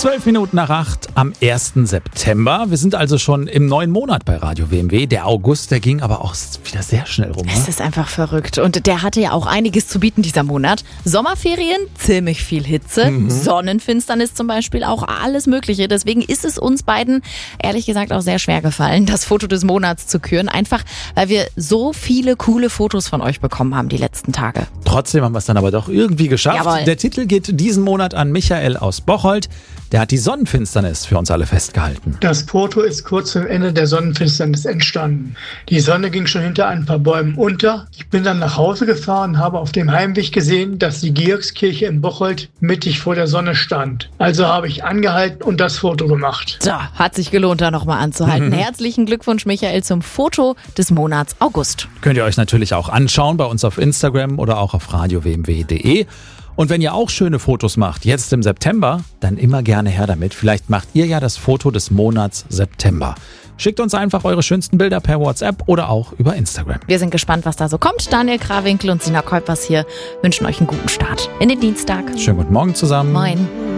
7:12 am 1. September. Wir sind also schon im neuen Monat bei Radio WMW. Der August, der ging aber auch wieder sehr schnell rum. Es ist einfach verrückt. Und der hatte ja auch einiges zu bieten, dieser Monat. Sommerferien, ziemlich viel Hitze, Sonnenfinsternis zum Beispiel, auch alles Mögliche. Deswegen ist es uns beiden, ehrlich gesagt, auch sehr schwer gefallen, das Foto des Monats zu küren. Einfach, weil wir so viele coole Fotos von euch bekommen haben die letzten Tage. Trotzdem haben wir es dann aber doch irgendwie geschafft. Jawohl. Der Titel geht diesen Monat an Michael aus Bocholt. Der hat die Sonnenfinsternis für uns alle festgehalten. Das Foto ist kurz vor Ende der Sonnenfinsternis entstanden. Die Sonne ging schon hinter ein paar Bäumen unter. Ich bin dann nach Hause gefahren, habe auf dem Heimweg gesehen, dass die Georgskirche in Bocholt mittig vor der Sonne stand. Also habe ich angehalten und das Foto gemacht. So, hat sich gelohnt, da nochmal anzuhalten. Herzlichen Glückwunsch, Michael, zum Foto des Monats August. Könnt ihr euch natürlich auch anschauen bei uns auf Instagram oder auch auf radiowmw.de. Und wenn ihr auch schöne Fotos macht, jetzt im September, dann immer gerne her damit. Vielleicht macht ihr ja das Foto des Monats September. Schickt uns einfach eure schönsten Bilder per WhatsApp oder auch über Instagram. Wir sind gespannt, was da so kommt. Daniel Krawinkel und Sina Kuipers hier wünschen euch einen guten Start in den Dienstag. Schönen guten Morgen zusammen. Moin.